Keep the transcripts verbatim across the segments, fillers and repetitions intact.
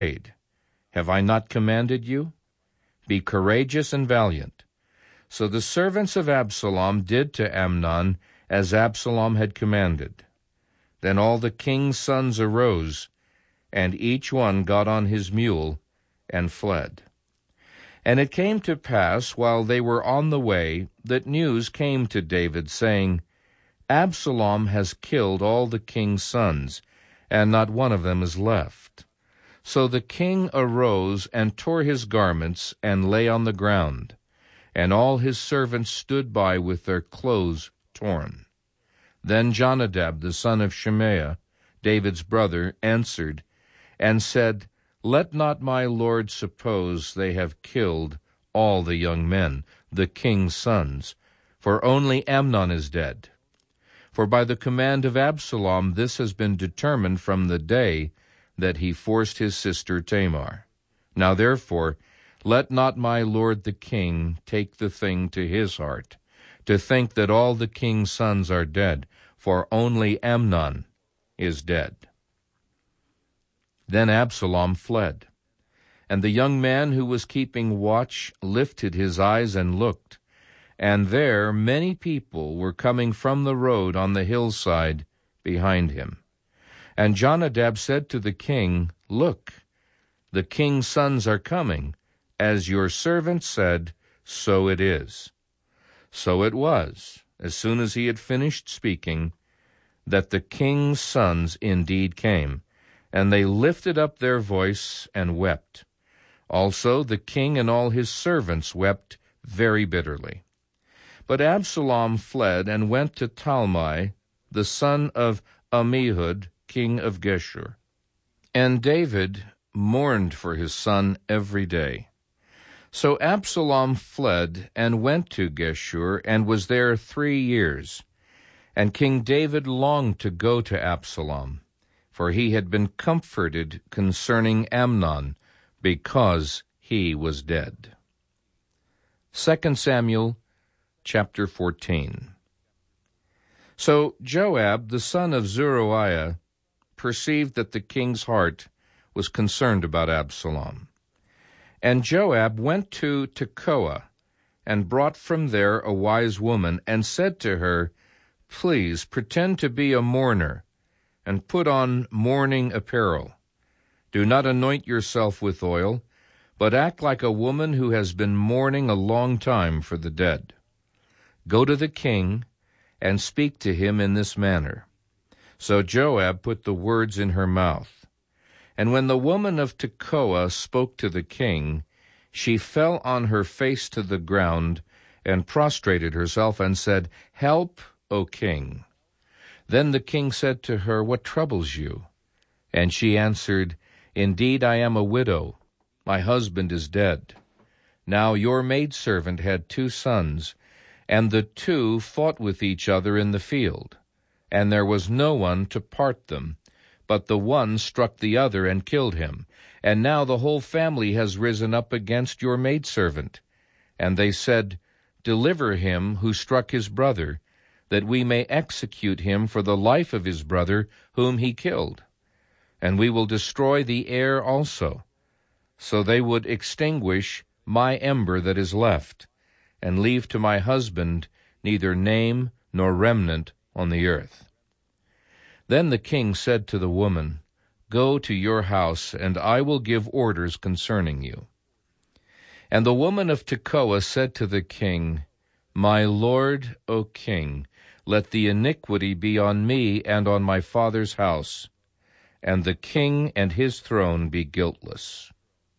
Have I not commanded you? Be courageous and valiant. So the servants of Absalom did to Amnon as Absalom had commanded. Then all the king's sons arose, and each one got on his mule and fled. And it came to pass, while they were on the way, that news came to David, saying, Absalom has killed all the king's sons, and not one of them is left. So the king arose and tore his garments and lay on the ground, and all his servants stood by with their clothes torn. Then Jonadab the son of Shimea, David's brother, answered, and said, Let not my lord suppose they have killed all the young men, the king's sons, for only Amnon is dead. For by the command of Absalom this has been determined from the day that he forced his sister Tamar. Now therefore, let not my lord the king take the thing to his heart, to think that all the king's sons are dead, for only Amnon is dead. Then Absalom fled, and the young man who was keeping watch lifted his eyes and looked, and there many people were coming from the road on the hillside behind him. And Jonadab said to the king, Look, the king's sons are coming. As your servant said, so it is. So it was, as soon as he had finished speaking, that the king's sons indeed came, and they lifted up their voice and wept. Also the king and all his servants wept very bitterly. But Absalom fled and went to Talmai, the son of Ammihud, king of Geshur. And David mourned for his son every day. So Absalom fled and went to Geshur, and was there three years. And King David longed to go to Absalom, for he had been comforted concerning Amnon, because he was dead. Second Samuel chapter fourteen. So Joab, the son of Zeruiah, perceived that the king's heart was concerned about Absalom. And Joab went to Tekoa, and brought from there a wise woman, and said to her, Please pretend to be a mourner, and put on mourning apparel. Do not anoint yourself with oil, but act like a woman who has been mourning a long time for the dead. Go to the king, and speak to him in this manner. So Joab put the words in her mouth. And when the woman of Tekoa spoke to the king, she fell on her face to the ground, and prostrated herself, and said, Help, O king. Then the king said to her, What troubles you? And she answered, Indeed, I am a widow. My husband is dead. Now your maidservant had two sons, and the two fought with each other in the field. And there was no one to part them, but the one struck the other and killed him. And now the whole family has risen up against your maidservant. And they said, Deliver him who struck his brother, that we may execute him for the life of his brother whom he killed. And we will destroy the heir also. So they would extinguish my ember that is left, and leave to my husband neither name nor remnant on the earth. Then the king said to the woman, Go to your house, and I will give orders concerning you. And the woman of Tekoa said to the king, My lord, O king, let the iniquity be on me and on my father's house, and the king and his throne be guiltless.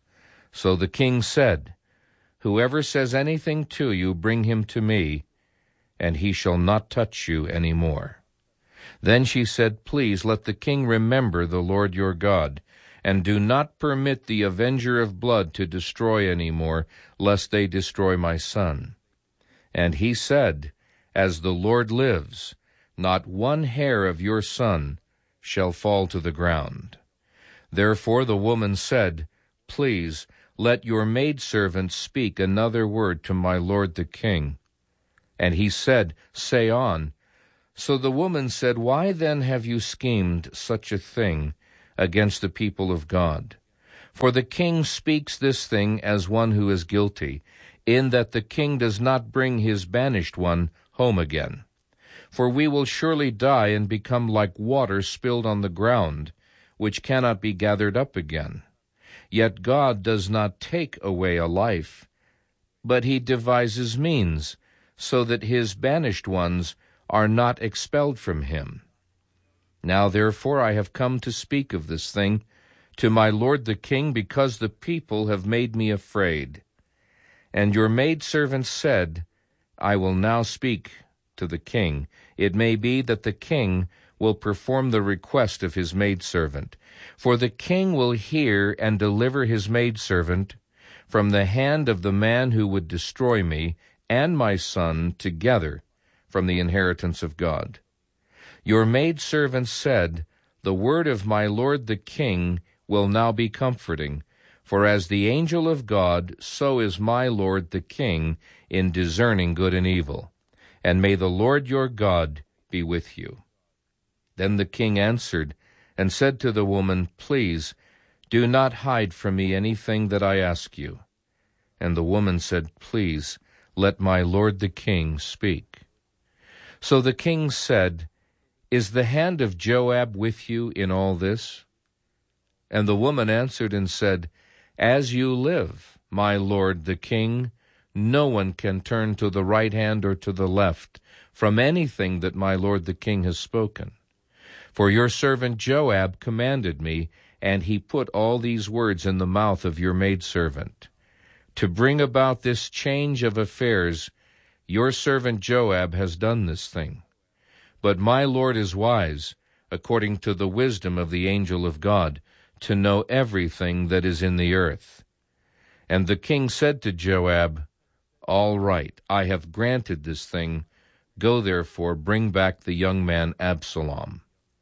So the king said, Whoever says anything to you, bring him to me, and he shall not touch you any more. Then she said, Please let the king remember the Lord your God, and do not permit the avenger of blood to destroy any more, lest they destroy my son. And he said, As the Lord lives, not one hair of your son shall fall to the ground. Therefore the woman said, Please let your maidservant speak another word to my lord the king. And he said, Say on. So the woman said, Why then have you schemed such a thing against the people of God? For the king speaks this thing as one who is guilty, in that the king does not bring his banished one home again. For we will surely die and become like water spilled on the ground, which cannot be gathered up again. Yet God does not take away a life, but he devises means, so that his banished ones are not expelled from him. Now therefore I have come to speak of this thing to my lord the king, because the people have made me afraid. And your maidservant said, I will now speak to the king. It may be that the king will perform the request of his maidservant. For the king will hear and deliver his maidservant from the hand of the man who would destroy me and my son together from the inheritance of God. Your maidservant said, The word of my lord the king will now be comforting, for as the angel of God, so is my lord the king in discerning good and evil. And may the Lord your God be with you. Then the king answered and said to the woman, Please, do not hide from me anything that I ask you. And the woman said, Please, let my lord the king speak. So the king said, Is the hand of Joab with you in all this? And the woman answered and said, As you live, my lord the king, no one can turn to the right hand or to the left from anything that my lord the king has spoken. For your servant Joab commanded me, and he put all these words in the mouth of your maidservant. To bring about this change of affairs, your servant Joab has done this thing. But my lord is wise, according to the wisdom of the angel of God, to know everything that is in the earth. And the king said to Joab, All right, I have granted this thing. Go therefore, bring back the young man Absalom.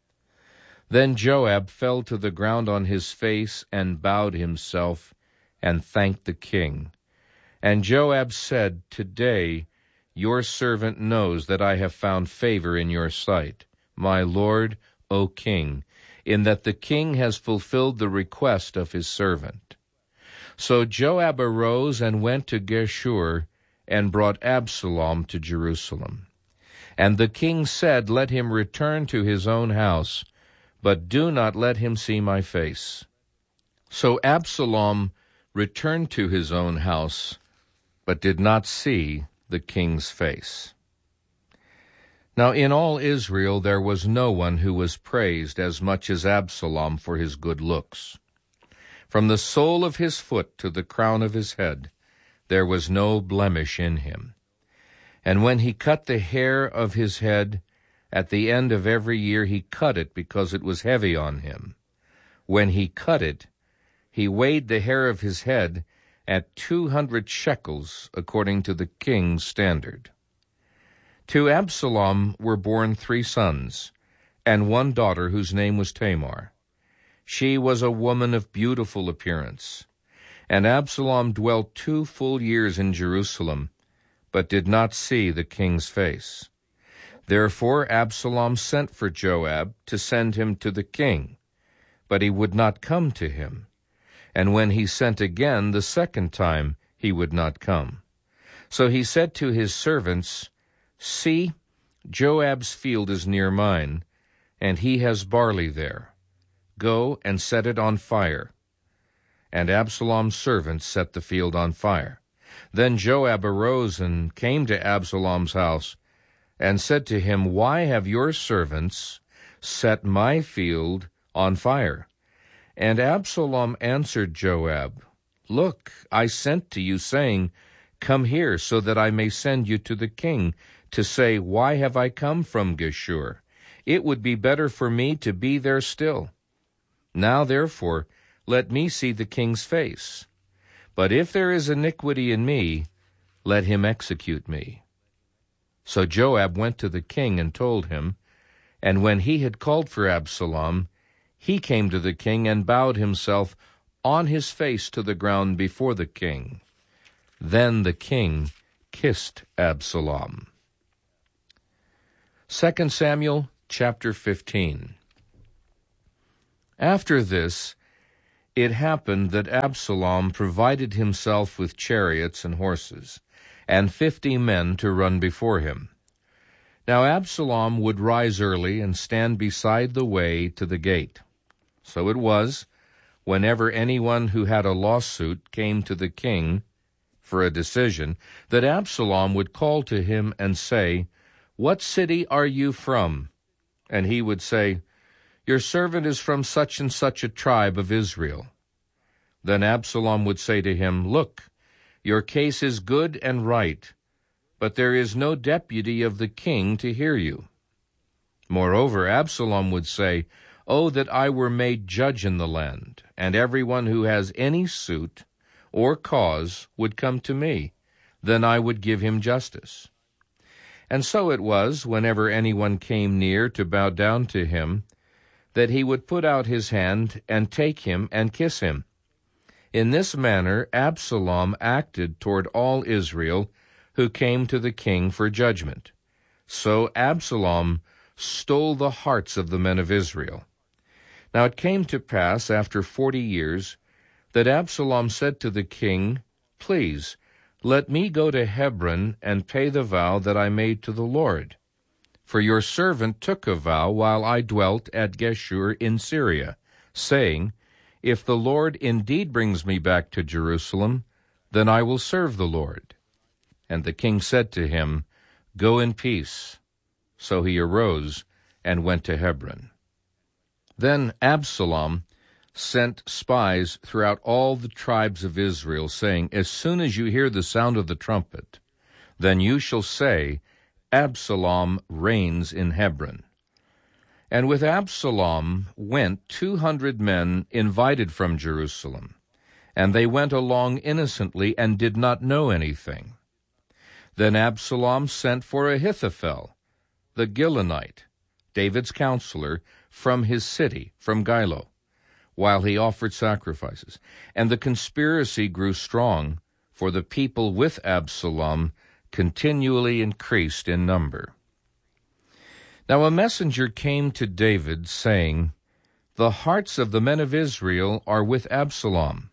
Then Joab fell to the ground on his face and bowed himself and thanked the king. And Joab said, Today your servant knows that I have found favor in your sight, my lord, O king, in that the king has fulfilled the request of his servant. So Joab arose and went to Geshur and brought Absalom to Jerusalem. And the king said, Let him return to his own house, but do not let him see my face. So Absalom returned to his own house, but did not see the king's face. Now in all Israel there was no one who was praised as much as Absalom for his good looks. From the sole of his foot to the crown of his head, there was no blemish in him. And when he cut the hair of his head, at the end of every year he cut it because it was heavy on him. When he cut it, he weighed the hair of his head at two hundred shekels, according to the king's standard. To Absalom were born three sons, and one daughter whose name was Tamar. She was a woman of beautiful appearance. And Absalom dwelt two full years in Jerusalem, but did not see the king's face. Therefore Absalom sent for Joab to send him to the king, but he would not come to him. And when he sent again the second time, he would not come. So he said to his servants, See, Joab's field is near mine, and he has barley there. Go and set it on fire. And Absalom's servants set the field on fire. Then Joab arose and came to Absalom's house, and said to him, Why have your servants set my field on fire? And Absalom answered Joab, Look, I sent to you, saying, Come here, so that I may send you to the king, to say, Why have I come from Geshur? It would be better for me to be there still. Now, therefore, let me see the king's face. But if there is iniquity in me, let him execute me. So Joab went to the king and told him, and when he had called for Absalom, he came to the king and bowed himself on his face to the ground before the king. Then the king kissed Absalom. Second Samuel chapter fifteen. After this, It happened that Absalom provided himself with chariots and horses, and fifty men to run before him. Now Absalom would rise early and stand beside the way to the gate. So it was, whenever anyone who had a lawsuit came to the king for a decision, that Absalom would call to him and say, "What city are you from?" And he would say, "Your servant is from such and such a tribe of Israel." Then Absalom would say to him, "Look, your case is good and right, but there is no deputy of the king to hear you." Moreover, Absalom would say, "Oh, that I were made judge in the land, and everyone who has any suit or cause would come to me, then I would give him justice." And so it was, whenever anyone came near to bow down to him, that he would put out his hand and take him and kiss him. In this manner Absalom acted toward all Israel who came to the king for judgment. So Absalom stole the hearts of the men of Israel. Now it came to pass after forty years that Absalom said to the king, "Please, let me go to Hebron and pay the vow that I made to the Lord. For your servant took a vow while I dwelt at Geshur in Syria, saying, If the Lord indeed brings me back to Jerusalem, then I will serve the Lord." And the king said to him, "Go in peace." So he arose and went to Hebron. Then Absalom sent spies throughout all the tribes of Israel, saying, "As soon as you hear the sound of the trumpet, then you shall say, Absalom reigns in Hebron." And with Absalom went two hundred men invited from Jerusalem, and they went along innocently and did not know anything. Then Absalom sent for Ahithophel, the Gilonite, David's counselor, from his city, from Gilo, while he offered sacrifices. And the conspiracy grew strong, for the people with Absalom continually increased in number. Now a messenger came to David, saying, "The hearts of the men of Israel are with Absalom."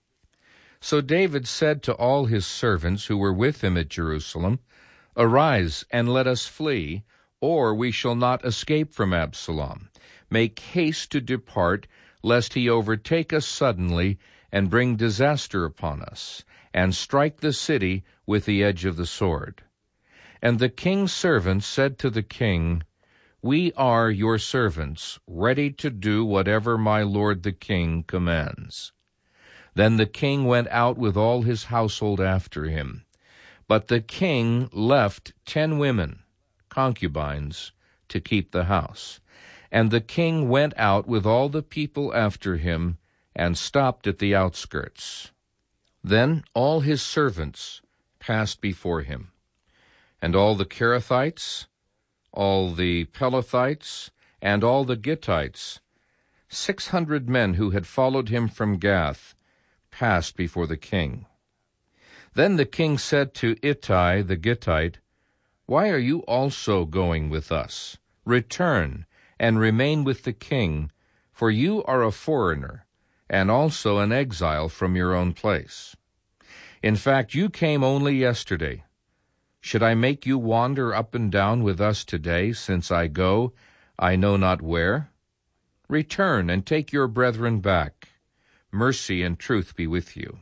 So David said to all his servants who were with him at Jerusalem, "Arise, and let us flee, or we shall not escape from Absalom. Make haste to depart, lest he overtake us suddenly and bring disaster upon us, and strike the city with the edge of the sword." And the king's servants said to the king, "We are your servants, ready to do whatever my lord the king commands." Then the king went out with all his household after him. But the king left ten women, concubines, to keep the house. And the king went out with all the people after him, and stopped at the outskirts. Then all his servants passed before him, and all the Kerethites, all the Pelethites, and all the Gittites, six hundred men who had followed him from Gath, passed before the king. Then the king said to Ittai the Gittite, "Why are you also going with us? Return and remain with the king, for you are a foreigner, and also an exile from your own place. In fact, you came only yesterday. Should I make you wander up and down with us today, since I go, I know not where? Return and take your brethren back. Mercy and truth be with you."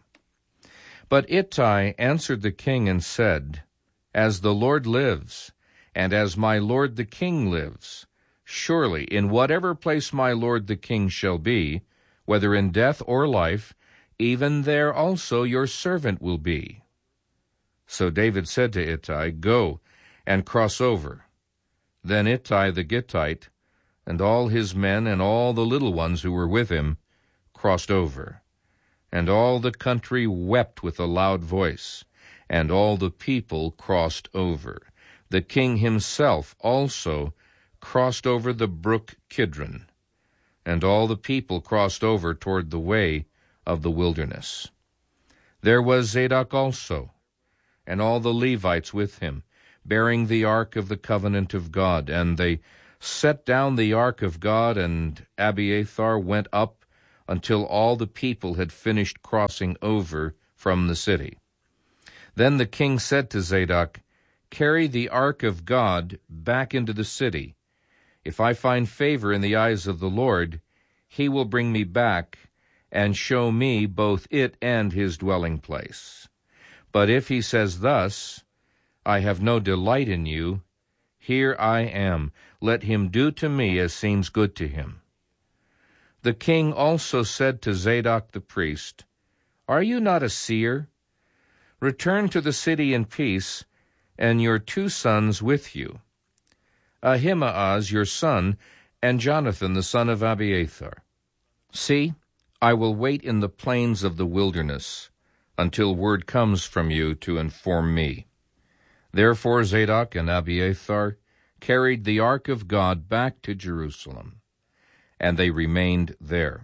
But Ittai answered the king and said, "As the Lord lives, and as my lord the king lives, surely in whatever place my lord the king shall be, whether in death or life, even there also your servant will be." So David said to Ittai, "Go and cross over." Then Ittai the Gittite, and all his men and all the little ones who were with him, crossed over. And all the country wept with a loud voice, and all the people crossed over. The king himself also crossed over the brook Kidron, and all the people crossed over toward the way of the wilderness. There was Zadok also, and all the Levites with him, bearing the ark of the covenant of God. And they set down the ark of God, and Abiathar went up until all the people had finished crossing over from the city. Then the king said to Zadok, "Carry the ark of God back into the city. If I find favor in the eyes of the Lord, he will bring me back and show me both it and his dwelling place. But if he says thus, I have no delight in you, here I am. Let him do to me as seems good to him." The king also said to Zadok the priest, "Are you not a seer? Return to the city in peace, and your two sons with you, Ahimaaz your son, and Jonathan the son of Abiathar. See, I will wait in the plains of the wilderness until word comes from you to inform me." Therefore Zadok and Abiathar carried the ark of God back to Jerusalem, and they remained there.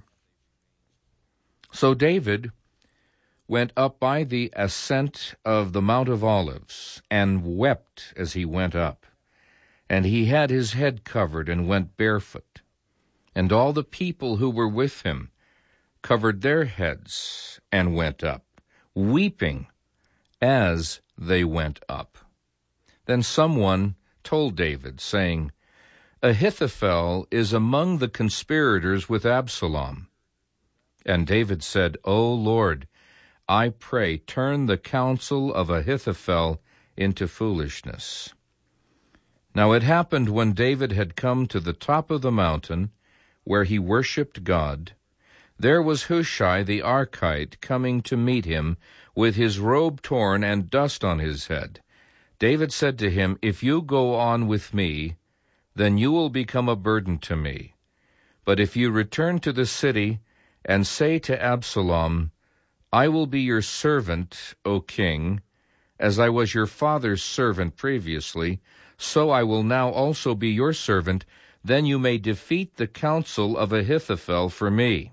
So David went up by the ascent of the Mount of Olives, and wept as he went up. And he had his head covered, and went barefoot. And all the people who were with him covered their heads, and went up, weeping as they went up. Then someone told David, saying, "Ahithophel is among the conspirators with Absalom." And David said, "O Lord, I pray, turn the counsel of Ahithophel into foolishness." Now it happened when David had come to the top of the mountain, where he worshipped God, there was Hushai the Archite coming to meet him, with his robe torn and dust on his head. David said to him, "If you go on with me, then you will become a burden to me. But if you return to the city and say to Absalom, 'I will be your servant, O king, as I was your father's servant previously, so I will now also be your servant,' then you may defeat the counsel of Ahithophel for me.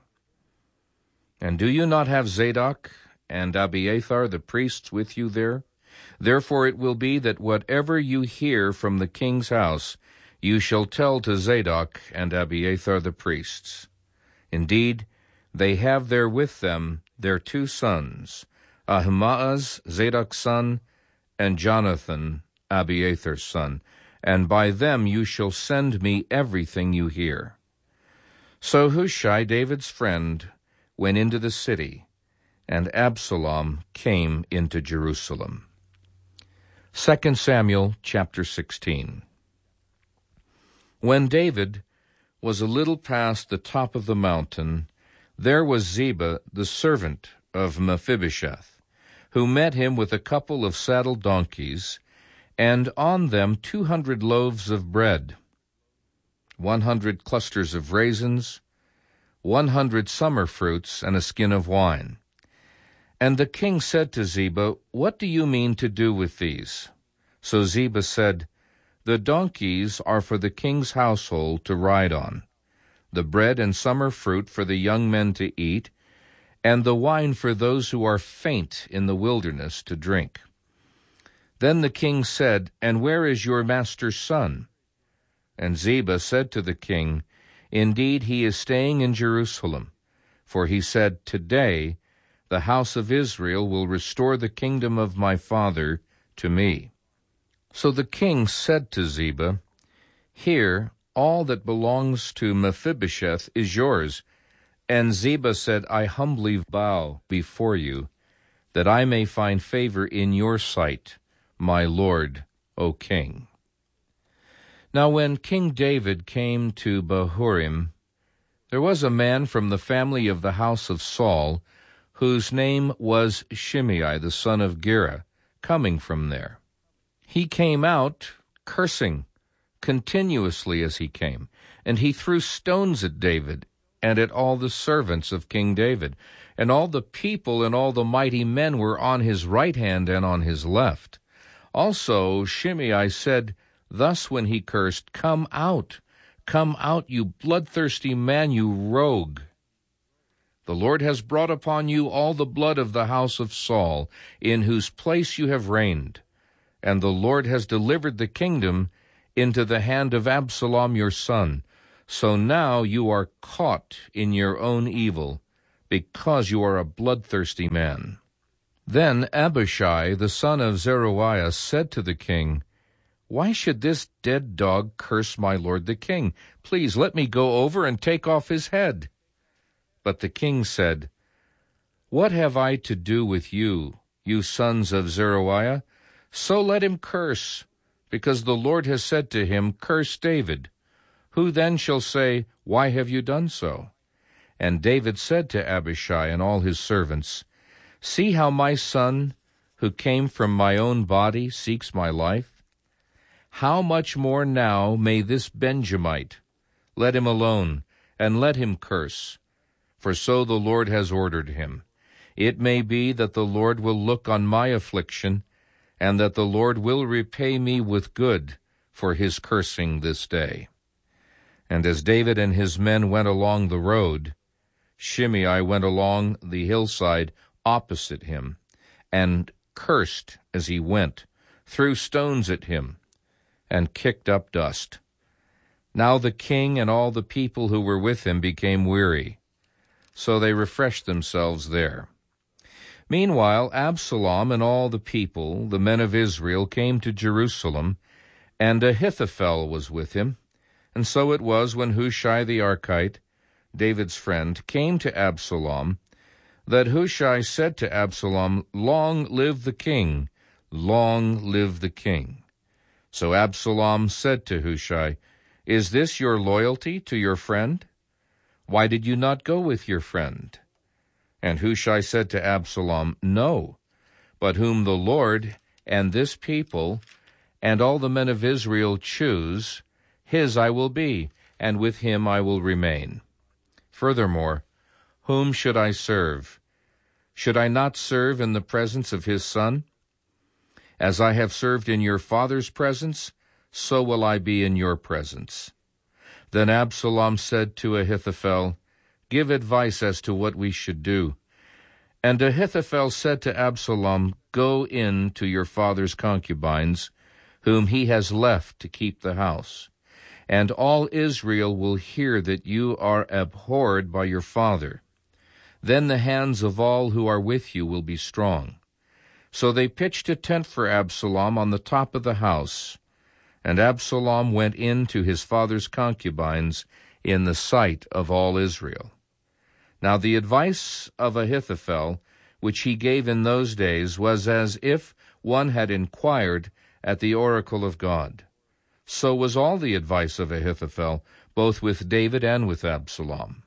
And do you not have Zadok and Abiathar the priests with you there? Therefore it will be that whatever you hear from the king's house, you shall tell to Zadok and Abiathar the priests. Indeed, they have there with them their two sons, Ahimaaz, Zadok's son, and Jonathan, Abiathar's son, and by them you shall send me everything you hear." So Hushai, David's friend, went into the city, and Absalom came into Jerusalem. Second Samuel chapter sixteen. When David was a little past the top of the mountain, there was Ziba, the servant of Mephibosheth, who met him with a couple of saddled donkeys, and on them two hundred loaves of bread, one hundred clusters of raisins, one hundred summer fruits, and a skin of wine. And the king said to Ziba, "What do you mean to do with these?" So Ziba said, "The donkeys are for the king's household to ride on, the bread and summer fruit for the young men to eat, and the wine for those who are faint in the wilderness to drink." Then the king said, "And where is your master's son?" And Ziba said to the king, "Indeed, he is staying in Jerusalem, for he said, 'Today the house of Israel will restore the kingdom of my father to me.'" So the king said to Ziba, "Here, all that belongs to Mephibosheth is yours." And Ziba said, "I humbly bow before you, that I may find favor in your sight, my lord, O king." Now when King David came to Bahurim, there was a man from the family of the house of Saul, whose name was Shimei the son of Gera, coming from there. He came out cursing continuously as he came, and he threw stones at David and at all the servants of King David. And all the people and all the mighty men were on his right hand and on his left. Also Shimei said thus when he cursed, "Come out, come out, you bloodthirsty man, you rogue. The Lord has brought upon you all the blood of the house of Saul, in whose place you have reigned. And the Lord has delivered the kingdom into the hand of Absalom your son. So now you are caught in your own evil, because you are a bloodthirsty man. Then Abishai, the son of Zeruiah, said to the king, Why should this dead dog curse my lord the king? Please let me go over and take off his head. But the king said, What have I to do with you, you sons of Zeruiah? So let him curse, because the Lord has said to him, Curse David. Who then shall say, Why have you done so? And David said to Abishai and all his servants, See how my son, who came from my own body, seeks my life? How much more now may this Benjamite? Let him alone, and let him curse, for so the Lord has ordered him. It may be that the Lord will look on my affliction, and that the Lord will repay me with good for his cursing this day. And as David and his men went along the road, Shimei went along the hillside opposite him, and cursed as he went, threw stones at him, and kicked up dust. Now the king and all the people who were with him became weary, so they refreshed themselves there. Meanwhile, Absalom and all the people, the men of Israel, came to Jerusalem, and Ahithophel was with him. And so it was, when Hushai the Archite, David's friend, came to Absalom, that Hushai said to Absalom, Long live the king, long live the king. So Absalom said to Hushai, Is this your loyalty to your friend? Why did you not go with your friend? And Hushai said to Absalom, No, but whom the Lord and this people and all the men of Israel choose, his I will be, and with him I will remain. Furthermore, whom should I serve? Should I not serve in the presence of his son? As I have served in your father's presence, so will I be in your presence. Then Absalom said to Ahithophel, Give advice as to what we should do. And Ahithophel said to Absalom, Go in to your father's concubines, whom he has left to keep the house. And all Israel will hear that you are abhorred by your father. Then the hands of all who are with you will be strong. So they pitched a tent for Absalom on the top of the house, and Absalom went in to his father's concubines in the sight of all Israel. Now the advice of Ahithophel, which he gave in those days, was as if one had inquired at the oracle of God. So was all the advice of Ahithophel, both with David and with Absalom.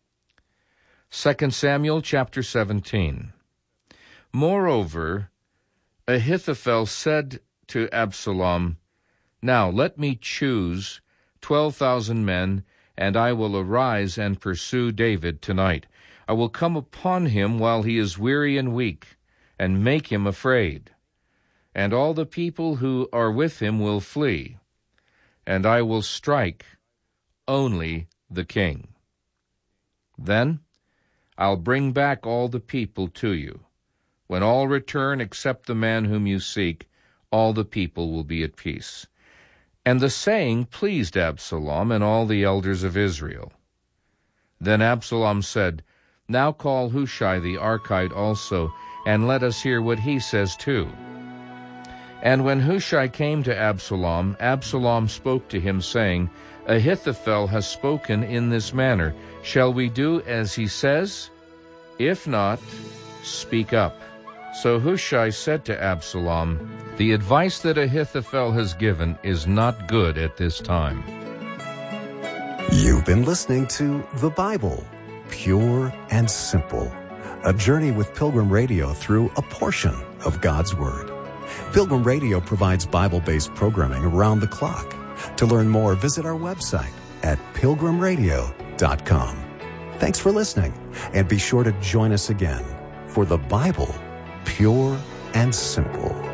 Second Samuel chapter seventeen. Moreover, Ahithophel said to Absalom, Now let me choose twelve thousand men, and I will arise and pursue David tonight. I will come upon him while he is weary and weak, and make him afraid. And all the people who are with him will flee, and I will strike only the king. Then I'll bring back all the people to you. When all return except the man whom you seek, all the people will be at peace. And the saying pleased Absalom and all the elders of Israel. Then Absalom said, Now call Hushai the Archite also, and let us hear what he says too. And when Hushai came to Absalom, Absalom spoke to him, saying, Ahithophel has spoken in this manner. Shall we do as he says? If not, speak up. So Hushai said to Absalom, The advice that Ahithophel has given is not good at this time. You've been listening to The Bible, Pure and Simple, a journey with Pilgrim Radio through a portion of God's Word. Pilgrim Radio provides Bible-based programming around the clock. To learn more, visit our website at pilgrim radio dot com. Thanks for listening, and be sure to join us again for The Bible, Pure and Simple.